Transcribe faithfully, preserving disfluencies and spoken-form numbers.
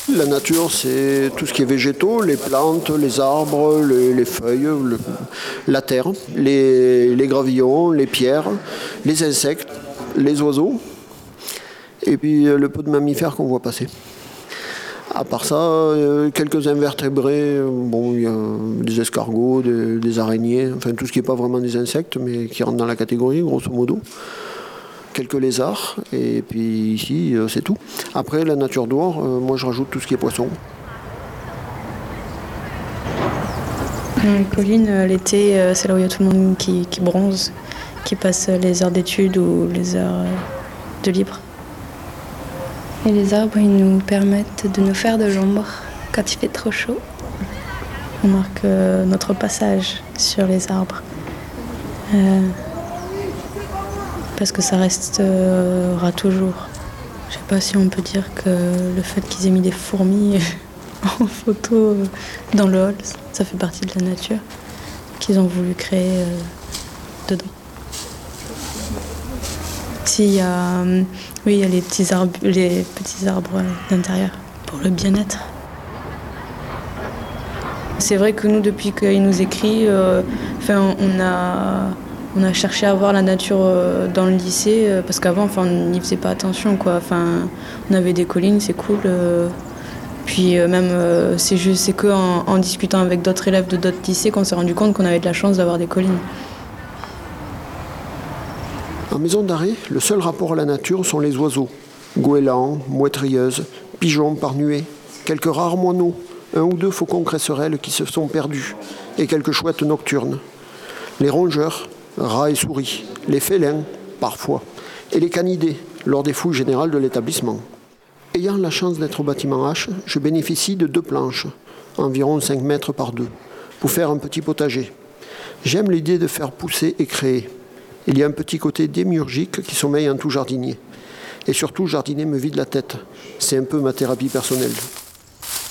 La nature, c'est tout ce qui est végétaux, les plantes, les arbres, les, les feuilles, le, la terre, les, les gravillons, les pierres, les insectes, les oiseaux, et puis le peu de mammifères qu'on voit passer. À part ça, quelques invertébrés, bon, il y a des escargots, des, des araignées, enfin tout ce qui n'est pas vraiment des insectes, mais qui rentre dans la catégorie, grosso modo. Quelques lézards, et puis ici, c'est tout. Après, la nature dehors, euh, moi je rajoute tout ce qui est poisson. Les collines, l'été, c'est là où il y a tout le monde qui, qui bronze, qui passe les heures d'études ou les heures de libre. Et les arbres, ils nous permettent de nous faire de l'ombre quand il fait trop chaud. On marque euh, notre passage sur les arbres. Euh, parce que ça restera toujours. Je sais pas si on peut dire que le fait qu'ils aient mis des fourmis en photo dans le hall, ça fait partie de la nature qu'ils ont voulu créer euh, dedans. Si, il y a, oui, il y a les petits arbres, les petits arbres d'intérieur pour le bien-être. C'est vrai que nous, depuis qu'il nous écrit, euh, enfin, on a... On a cherché à voir la nature dans le lycée, parce qu'avant, enfin, on n'y faisait pas attention, quoi. Enfin, on avait des collines, c'est cool. Euh, puis même, euh, c'est juste, c'est qu'en en discutant avec d'autres élèves de d'autres lycées qu'on s'est rendu compte qu'on avait de la chance d'avoir des collines. En maison d'arrêt, le seul rapport à la nature sont les oiseaux. Goélands, mouettes rieuses, pigeons par nuée, quelques rares moineaux, un ou deux faucons cresserelles qui se sont perdus, et quelques chouettes nocturnes. Les rongeurs, rats et souris, les félins, parfois, et les canidés, lors des fouilles générales de l'établissement. Ayant la chance d'être au bâtiment H, je bénéficie de deux planches, environ cinq mètres par deux, pour faire un petit potager. J'aime l'idée de faire pousser et créer. Il y a un petit côté démiurgique qui sommeille en tout jardinier. Et surtout, jardiner me vide la tête. C'est un peu ma thérapie personnelle.